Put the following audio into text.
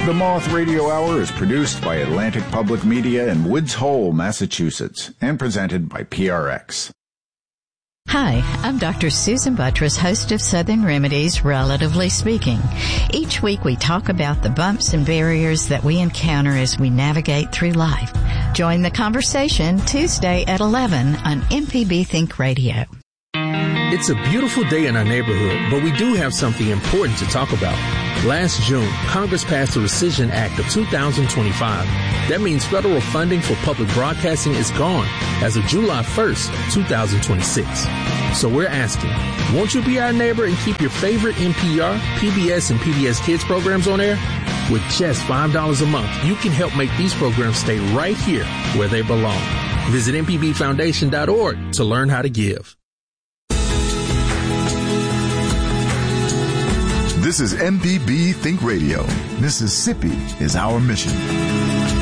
The Moth Radio Hour is produced by Atlantic Public Media in Woods Hole, Massachusetts, and presented by PRX. Hi, I'm Dr. Susan Buttress, host of Southern Remedies, Relatively Speaking. Each week we talk about the bumps and barriers that we encounter as we navigate through life. Join the conversation Tuesday at 11 on MPB Think Radio. It's a beautiful day in our neighborhood, but we do have something important to talk about. Last June, Congress passed the Rescission Act of 2025. That means federal funding for public broadcasting is gone as of July 1st, 2026. So we're asking, won't you be our neighbor and keep your favorite NPR, PBS, and PBS Kids programs on air? With just $5 a month, you can help make these programs stay right here where they belong. Visit mpbfoundation.org to learn how to give. This is MPB Think Radio. Mississippi is our mission.